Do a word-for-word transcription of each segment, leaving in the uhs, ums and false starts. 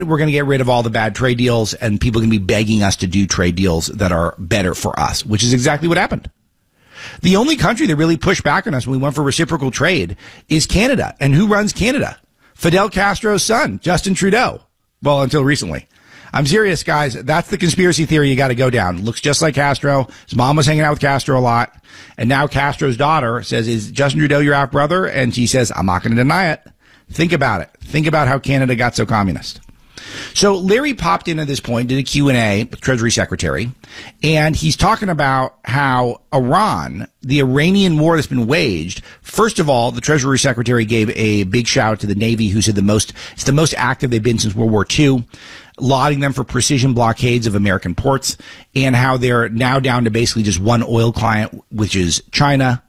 we're going to get rid of all the bad trade deals, and people are going to be begging us to do trade deals that are better for us, which is exactly what happened. The only country that really pushed back on us when we went for reciprocal trade is Canada. And who runs Canada? Fidel Castro's son, Justin Trudeau. Well, until recently. I'm serious, guys. That's the conspiracy theory you got to go down. Looks just like Castro. His mom was hanging out with Castro a lot. And now Castro's daughter says, is Justin Trudeau your half brother? And she says, I'm not going to deny it. Think about it. Think about how Canada got so communist. So Larry popped in at this point, did a Q and A with Treasury Secretary, and he's talking about how Iran, the Iranian war that's been waged, first of all, the Treasury Secretary gave a big shout out to the Navy, who said the most, it's the most active they've been since World War Two, lauding them for precision blockades of American ports, and how they're now down to basically just one oil client, which is China,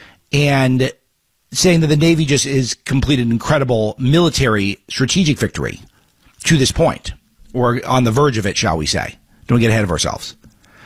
and saying that the Navy just is completed an incredible military strategic victory to this point, or on the verge of it, shall we say. Don't get ahead of ourselves.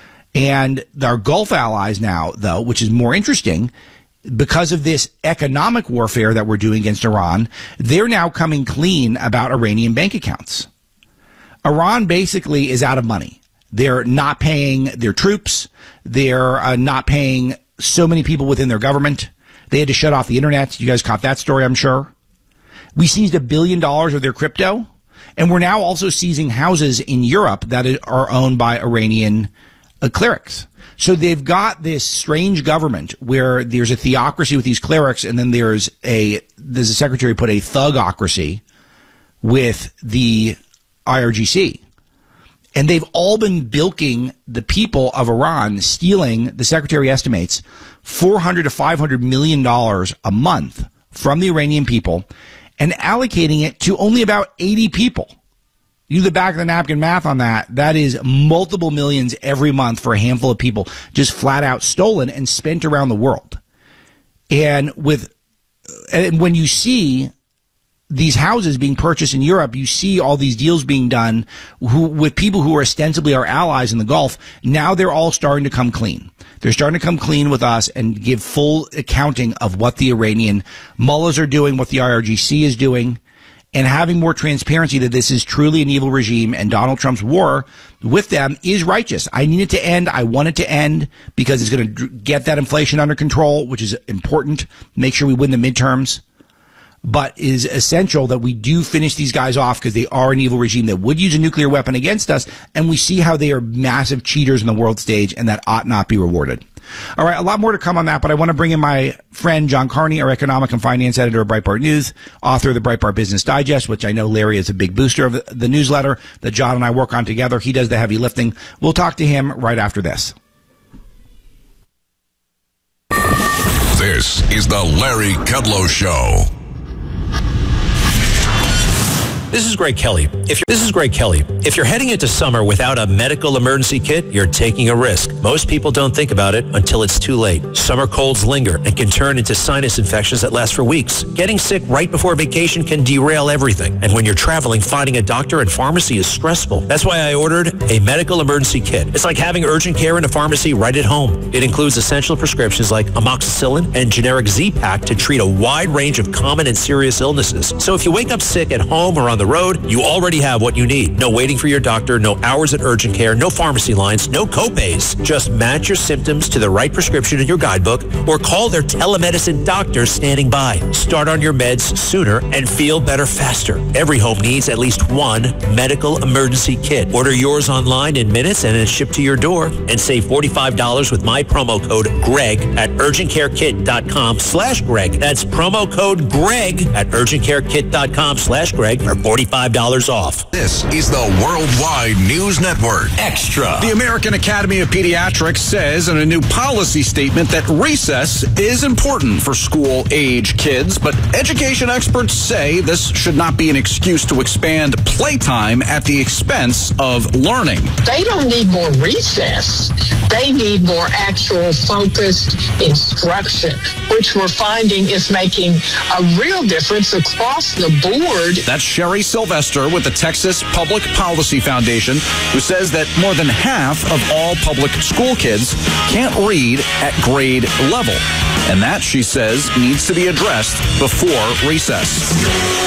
And our Gulf allies now, though, which is more interesting, because of this economic warfare that we're doing against Iran, they're now coming clean about Iranian bank accounts. Iran basically is out of money. They're not paying their troops. They're uh, not paying so many people within their government. They had to shut off the internet. You guys caught that story, I'm sure. We seized a billion dollars of their crypto. And we're now also seizing houses in Europe that are owned by Iranian uh, clerics. So they've got this strange government where there's a theocracy with these clerics, and then there's a, there's a secretary put a thugocracy with the I R G C. And they've all been bilking the people of Iran, stealing, the secretary estimates, four hundred to five hundred million dollars a month from the Iranian people, and allocating it to only about eighty people. You do the back of the napkin math on that. That is multiple millions every month for a handful of people, just flat out stolen and spent around the world. And with, and when you see these houses being purchased in Europe, you see all these deals being done who, with people who are ostensibly our allies in the Gulf. Now they're all starting to come clean. They're starting to come clean with us and give full accounting of what the Iranian mullahs are doing, what the I R G C is doing, and having more transparency that this is truly an evil regime, and Donald Trump's war with them is righteous. I need it to end. I want it to end because it's going to get that inflation under control, which is important. Make sure we win the midterms. But it is essential that we do finish these guys off because they are an evil regime that would use a nuclear weapon against us, and we see how they are massive cheaters in the world stage, and that ought not be rewarded. All right, a lot more to come on that, but I want to bring in my friend John Carney, our economic and finance editor of Breitbart News, author of the Breitbart Business Digest, which I know Larry is a big booster of the newsletter that John and I work on together. He does the heavy lifting. We'll talk to him right after this. This is the Larry Kudlow Show. This is Greg Kelly. If you're, this is Greg Kelly. If you're heading into summer without a medical emergency kit, you're taking a risk. Most people don't think about it until it's too late. Summer colds linger and can turn into sinus infections that last for weeks. Getting sick right before vacation can derail everything. And when you're traveling, finding a doctor and pharmacy is stressful. That's why I ordered a medical emergency kit. It's like having urgent care in a pharmacy right at home. It includes essential prescriptions like amoxicillin and generic Z-Pak to treat a wide range of common and serious illnesses. So if you wake up sick at home or on the road, you already have what you need. No waiting for your doctor, no hours at urgent care, no pharmacy lines, no copays. Just match your symptoms to the right prescription in your guidebook or call their telemedicine doctor standing by. Start on your meds sooner and feel better faster. Every home needs at least one medical emergency kit. Order yours online in minutes and it's shipped to your door, and save forty-five dollars with my promo code GREG at urgentcarekit.com slash Greg. That's promo code GREG at urgentcarekit.com slash Greg for forty-five dollars off. This is the Worldwide News Network Extra. The American Academy of Pediatrics says in a new policy statement that recess is important for school-age kids, but education experts say this should not be an excuse to expand playtime at the expense of learning. They don't need more recess. They need more actual focused instruction, which we're finding is making a real difference across the board. That's Sherry Sylvester with the Texas Public Policy Foundation, who says that more than half of all public school kids can't read at grade level. And that, she says, needs to be addressed before recess.